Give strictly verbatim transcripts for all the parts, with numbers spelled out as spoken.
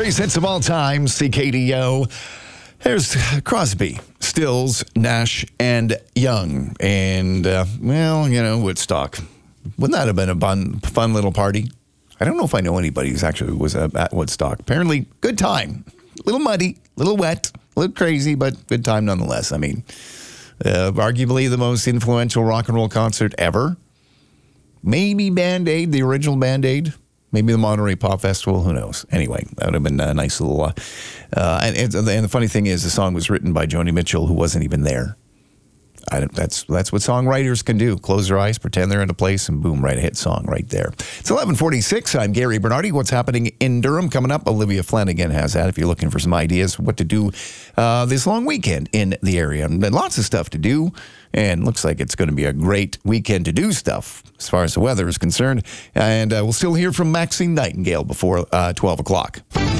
Greatest hits of all time, C K D O. There's Crosby, Stills, Nash, and Young. And, uh, well, you know, Woodstock. Wouldn't that have been a fun, fun little party? I don't know if I know anybody who's actually was at Woodstock. Apparently, good time. A little muddy, a little wet, a little crazy, but good time nonetheless. I mean, uh, arguably the most influential rock and roll concert ever. Maybe Band-Aid, the original Band-Aid. Maybe the Monterey Pop Festival. Who knows? Anyway, that would have been a nice little... Uh, uh, and, and the funny thing is, the song was written by Joni Mitchell, who wasn't even there. I don't, that's that's what songwriters can do. Close their eyes, pretend they're in a place, and boom, write a hit song right there. It's eleven forty-six. I'm Gary Bernardi. What's happening in Durham coming up? Olivia Flanagan has that if you're looking for some ideas what to do uh, this long weekend in the area. And lots of stuff to do, and looks like it's going to be a great weekend to do stuff as far as the weather is concerned. And uh, we'll still hear from Maxine Nightingale before uh, twelve o'clock.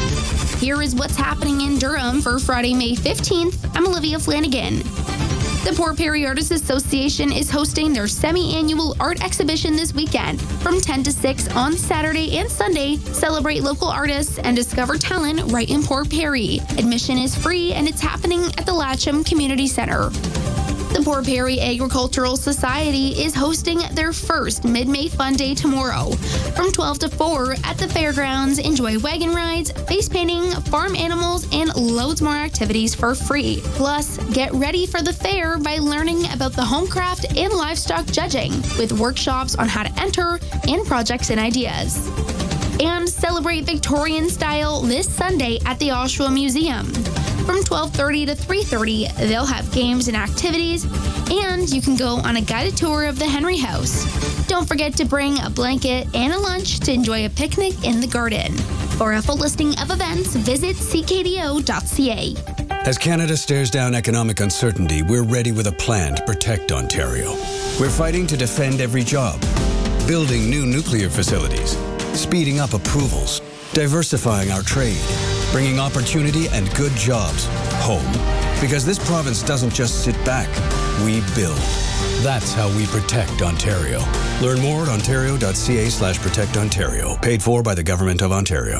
Here is what's happening in Durham for Friday, May fifteenth. I'm Olivia Flanagan. The Port Perry Artists Association is hosting their semi-annual art exhibition this weekend. From ten to six on Saturday and Sunday, celebrate local artists and discover talent right in Port Perry. Admission is free and it's happening at the Latcham Community Center. The Port Perry Agricultural Society is hosting their first Mid-May Fun Day tomorrow. From twelve to four at the fairgrounds, enjoy wagon rides, face painting, farm animals, and loads more activities for free. Plus, get ready for the fair by learning about the homecraft and livestock judging, with workshops on how to enter and projects and ideas. And celebrate Victorian style this Sunday at the Oshawa Museum. From twelve thirty to three thirty, they'll have games and activities, and you can go on a guided tour of the Henry House. Don't forget to bring a blanket and a lunch to enjoy a picnic in the garden. For a full listing of events, visit c k d o dot c a. As Canada stares down economic uncertainty, we're ready with a plan to protect Ontario. We're fighting to defend every job, building new nuclear facilities, speeding up approvals, diversifying our trade, bringing opportunity and good jobs home. Because this province doesn't just sit back, we build. That's how we protect Ontario. Learn more at ontario dot c a slash protect ontario. Paid for by the Government of Ontario.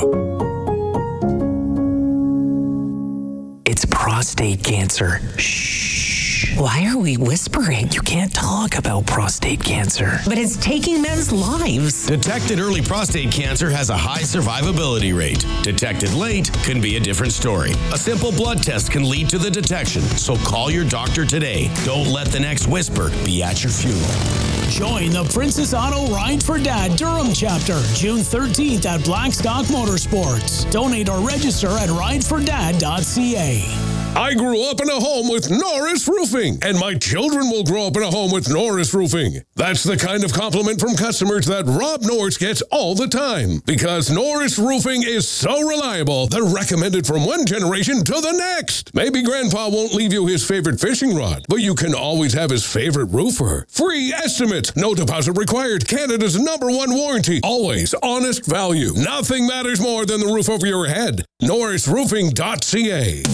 It's prostate cancer. Shh. Why are we whispering? You can't talk about prostate cancer. But it's taking men's lives. Detected early prostate cancer has a high survivability rate. Detected late can be a different story. A simple blood test can lead to the detection, so call your doctor today. Don't let the next whisper be at your funeral. Join the Princess Auto Ride for Dad Durham chapter, June thirteenth at Blackstock Motorsports. Donate or register at ride for dad dot c a. I grew up in a home with Norris Roofing, and my children will grow up in a home with Norris Roofing. That's the kind of compliment from customers that Rob Norris gets all the time. Because Norris Roofing is so reliable, they're recommended from one generation to the next. Maybe Grandpa won't leave you his favorite fishing rod, but you can always have his favorite roofer. Free estimates, no deposit required, Canada's number one warranty, always honest value. Nothing matters more than the roof over your head. Norris Roofing dot c a.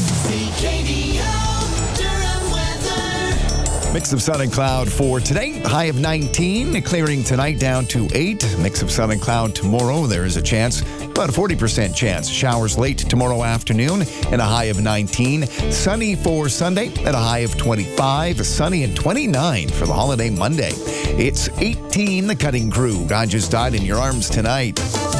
Mix of sun and cloud for today. High of nineteen. Clearing tonight down to eight. Mix of sun and cloud tomorrow. There is a chance, about a forty percent chance. Showers late tomorrow afternoon and a high of nineteen. Sunny for Sunday at a high of twenty-five. Sunny and twenty-nine for the holiday Monday. It's eighteen. The Cutting Crew. God Just Died in Your Arms Tonight.